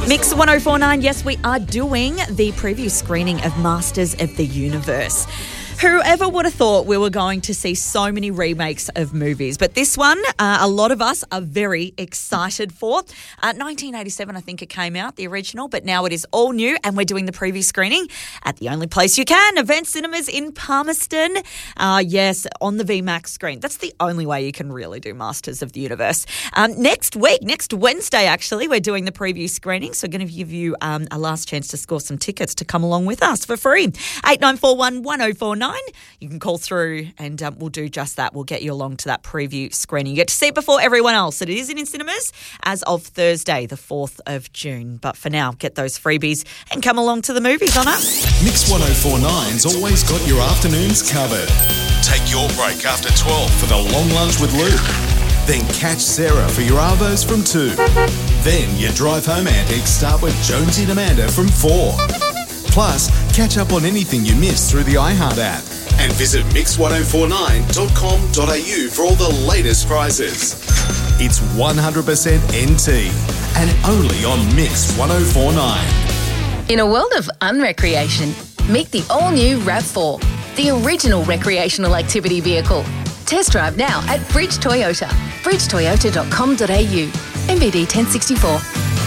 Mix 1049, yes, we are doing the preview screening of Masters of the Universe. Whoever would have thought we were going to see so many remakes of movies? But this one, a lot of us are very excited for. 1987, I think it came out, the original, but now it is all new and we're doing the preview screening at the only place you can, Event Cinemas in Palmerston. Yes, on the VMAX screen. That's the only way you can really do Masters of the Universe. Next Wednesday, actually, we're doing the preview screening, so we're going to give you a last chance to score some tickets to come along with us for free. 8941 1049. You can call through and we'll do just that. We'll get you along to that preview screening. You get to see it before everyone else. It is in cinemas as of Thursday, the 4th of June. But for now, get those freebies and come along to the movies on us. Mix 1049's always got your afternoons covered. Take your break after 12 for the long lunch with Luke. Then catch Sarah for your Arvos from 2. Then your drive home antics start with Jonesy and Amanda from 4. Plus, catch up on anything you missed through the iHeart app. And visit mix1049.com.au for all the latest prizes. It's 100% NT and only on Mix 1049. In a world of unrecreation, meet the all-new RAV4, the original recreational activity vehicle. Test drive now at Bridge Toyota, bridgetoyota.com.au, MBD 1064.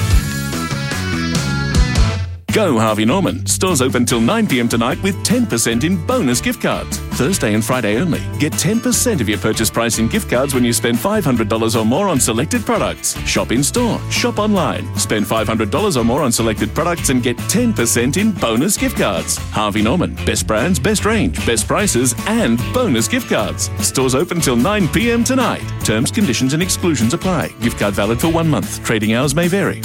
Go Harvey Norman. Stores open till 9 p.m. tonight with 10% in bonus gift cards. Thursday and Friday only. Get 10% of your purchase price in gift cards when you spend $500 or more on selected products. Shop in store. Shop online. Spend $500 or more on selected products and get 10% in bonus gift cards. Harvey Norman. Best brands, best range, best prices and bonus gift cards. Stores open till 9 p.m. tonight. Terms, conditions and exclusions apply. Gift card valid for 1 month. Trading hours may vary.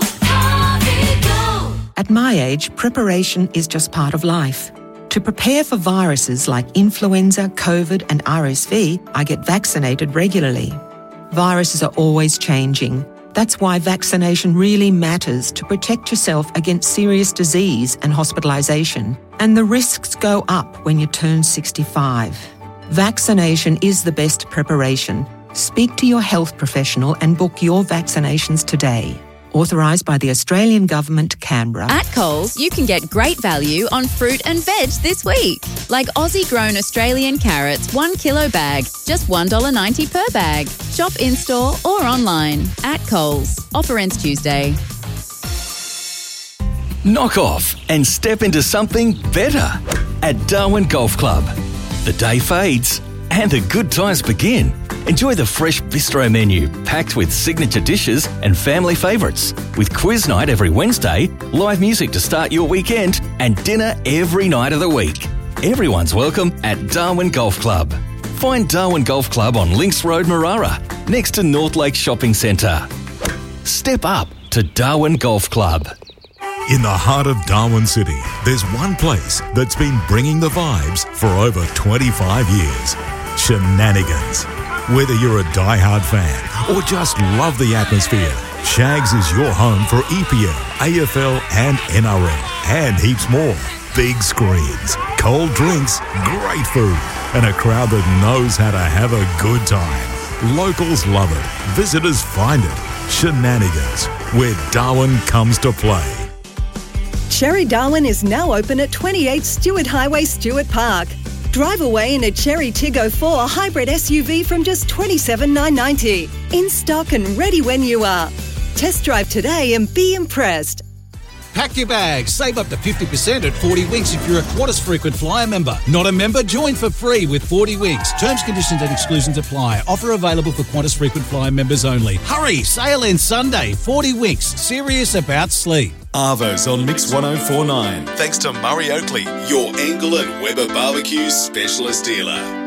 At my age, preparation is just part of life. To prepare for viruses like influenza, COVID and RSV, I get vaccinated regularly. Viruses are always changing. That's why vaccination really matters to protect yourself against serious disease and hospitalisation. And the risks go up when you turn 65. Vaccination is the best preparation. Speak to your health professional and book your vaccinations today. Authorised by the Australian Government, Canberra. At Coles, you can get great value on fruit and veg this week. Like Aussie-grown Australian carrots, 1 kilo bag, just $1.90 per bag. Shop in-store or online. At Coles. Offer ends Tuesday. Knock off and step into something better at Darwin Golf Club. The day fades and the good times begin. Enjoy the fresh bistro menu packed with signature dishes and family favourites. With quiz night every Wednesday, live music to start your weekend and dinner every night of the week. Everyone's welcome at Darwin Golf Club. Find Darwin Golf Club on Links Road, Marara, next to North Lake Shopping Centre. Step up to Darwin Golf Club. In the heart of Darwin City, there's one place that's been bringing the vibes for over 25 years. Shenanigans. Whether you're a die-hard fan or just love the atmosphere, Shags is your home for EPL, AFL and NRL, and heaps more. Big screens, cold drinks, great food, and a crowd that knows how to have a good time. Locals love it. Visitors find it. Shenanigans, where Darwin comes to play. Cherry Darwin is now open at 28 Stewart Highway, Stewart Park. Drive away in a Cherry Tiggo 4 hybrid SUV from just $27,990. In stock and ready when you are. Test drive today and be impressed. Pack your bags. Save up to 50% at 40 Winks if you're a Qantas frequent flyer member. Not a member? Join for free with 40 Winks. Terms, conditions and exclusions apply. Offer available for Qantas frequent flyer members only. Hurry! Sale ends Sunday. 40 Winks. Serious about sleep. Arvos on Mix 1049. Thanks to Murray Oakley, your Angle and Weber Barbecue specialist dealer.